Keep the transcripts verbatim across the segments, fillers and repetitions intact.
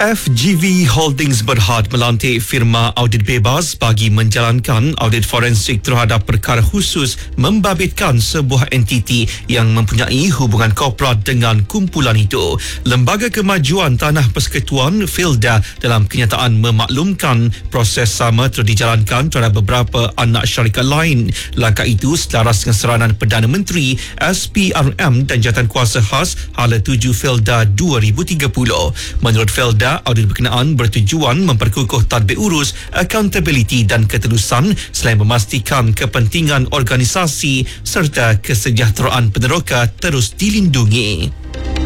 F G V Holdings berhad melantik firma audit bebas bagi menjalankan audit forensik terhadap perkara khusus membabitkan sebuah entiti yang mempunyai hubungan korporat dengan kumpulan itu. Lembaga Kemajuan Tanah Persekutuan Filda dalam kenyataan memaklumkan proses sama telah dijalankan terhadap beberapa anak syarikat lain. Langkah itu selaras dengan seranan Perdana Menteri, S P R M dan Jawatankuasa Khas Hala tujuh Filda dua ribu tiga puluh. Menurut Filda, audit berkenaan bertujuan memperkukuh tadbir urus, accountability dan keterusan selain memastikan kepentingan organisasi serta kesejahteraan peneroka terus dilindungi.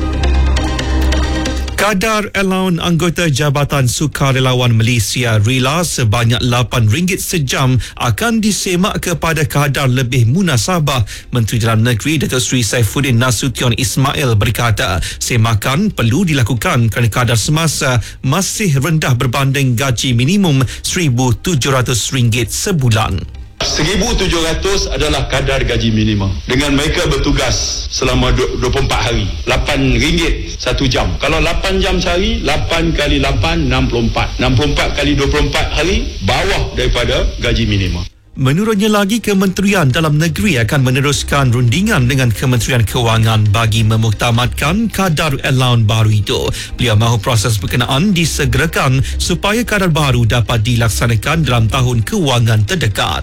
Kadar allowance anggota Jabatan Sukarelawan Malaysia rela sebanyak lapan ringgit sejam akan disemak kepada kadar lebih munasabah. Menteri Dalam Negeri Datuk Seri Saifuddin Nasution Ismail berkata, semakan perlu dilakukan kerana kadar semasa masih rendah berbanding gaji minimum seribu tujuh ratus ringgit sebulan. seribu tujuh ratus adalah kadar gaji minimum. Dengan mereka bertugas selama dua puluh empat hari, lapan ringgit satu jam. Kalau lapan jam sehari, lapan kali lapan, enam puluh empat. enam puluh empat kali dua puluh empat hari, bawah daripada gaji minimum. Menurutnya lagi, Kementerian Dalam Negeri akan meneruskan rundingan dengan Kementerian Kewangan bagi memuktamadkan kadar allowance baru itu. Beliau mahu proses berkenaan disegerakan supaya kadar baru dapat dilaksanakan dalam tahun kewangan terdekat.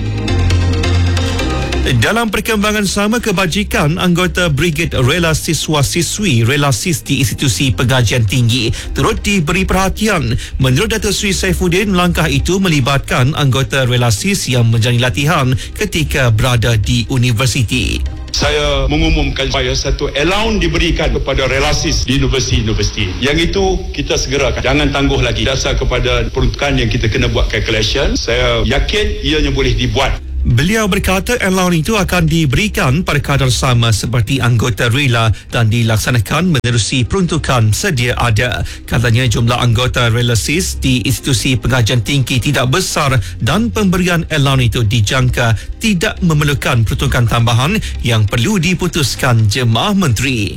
Dalam perkembangan sama, kebajikan anggota Brigade Rela Siswa-Siswi Rela Sis di Institusi Pengajian Tinggi turut diberi perhatian. Menurut Datuk Seri Saifuddin, langkah itu melibatkan anggota Rela Sis yang menjalani latihan ketika berada di universiti. Saya mengumumkan supaya satu allowance diberikan kepada relasis di universiti-universiti. Yang itu kita segerakan. Jangan tangguh lagi. Dasar kepada peruntukan yang kita kena buat calculation, saya yakin ianya boleh dibuat. Beliau berkata allowance itu akan diberikan pada kadar sama seperti anggota rela dan dilaksanakan menerusi peruntukan sedia ada. Katanya jumlah anggota rela sis di institusi pengajian tinggi tidak besar dan pemberian allowance itu dijangka tidak memerlukan peruntukan tambahan yang perlu diputuskan jemaah menteri.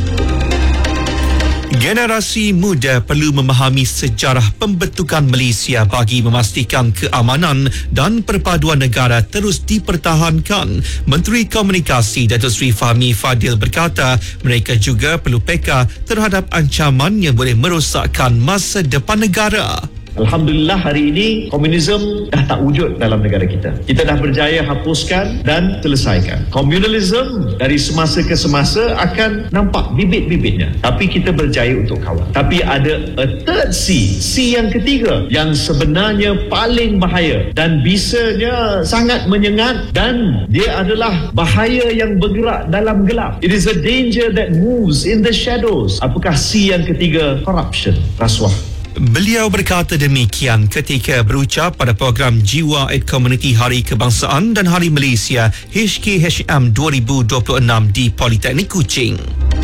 Generasi muda perlu memahami sejarah pembentukan Malaysia bagi memastikan keamanan dan perpaduan negara terus dipertahankan. Menteri Komunikasi Datuk Seri Fahmi Fadil berkata, mereka juga perlu peka terhadap ancaman yang boleh merosakkan masa depan negara. Alhamdulillah, hari ini komunisme dah tak wujud dalam negara kita. Kita dah berjaya hapuskan dan selesaikan. Komunalisme dari semasa ke semasa akan nampak bibit-bibitnya. Tapi kita berjaya untuk kawal. Tapi ada a third C, C yang ketiga, yang sebenarnya paling bahaya dan bisanya sangat menyengat dan dia adalah bahaya yang bergerak dalam gelap. It is a danger that moves in the shadows. Apakah C yang ketiga? Corruption, rasuah. Beliau berkata demikian ketika berucap pada program Jiwa Aid Community Hari Kebangsaan dan Hari Malaysia H K H M dua ribu dua puluh enam di Politeknik Kuching.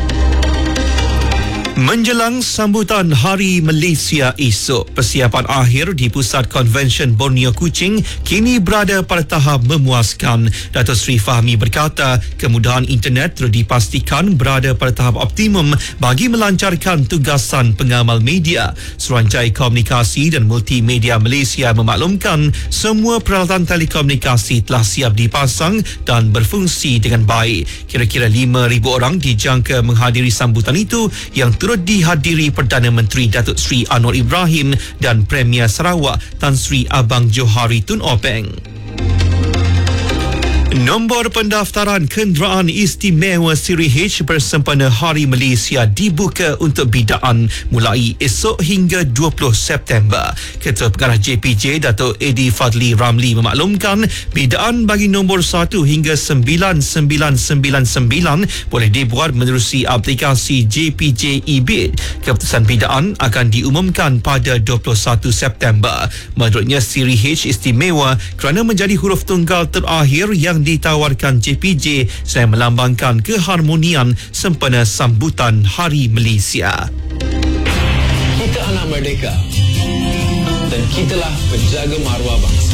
Menjelang sambutan Hari Malaysia esok, persiapan akhir di Pusat Konvensyen Borneo Kuching kini berada pada tahap memuaskan. Datuk Seri Fahmi berkata, kemudahan internet terus dipastikan berada pada tahap optimum bagi melancarkan tugasan pengamal media. Suruhanjaya Komunikasi dan Multimedia Malaysia memaklumkan semua peralatan telekomunikasi telah siap dipasang dan berfungsi dengan baik. Kira-kira lima ribu orang dijangka menghadiri sambutan itu yang turut dihadiri Perdana Menteri Datuk Seri Anwar Ibrahim dan Premier Sarawak Tan Sri Abang Johari Tun Openg. Nombor pendaftaran kenderaan istimewa Siri H bersempena Hari Malaysia dibuka untuk bidaan mulai esok hingga dua puluh September. Ketua Pengarah J P J Datuk Edi Fadli Ramli memaklumkan bidaan bagi nombor satu hingga sembilan sembilan sembilan sembilan boleh dibuat menerusi aplikasi J P J eBid. Keputusan bidaan akan diumumkan pada dua puluh satu September. Menurutnya, Siri H istimewa kerana menjadi huruf tunggal terakhir yang ditawarkan J P J selain melambangkan keharmonian sempena sambutan Hari Malaysia. Kita anak merdeka dan kitalah penjaga maruah bangsa.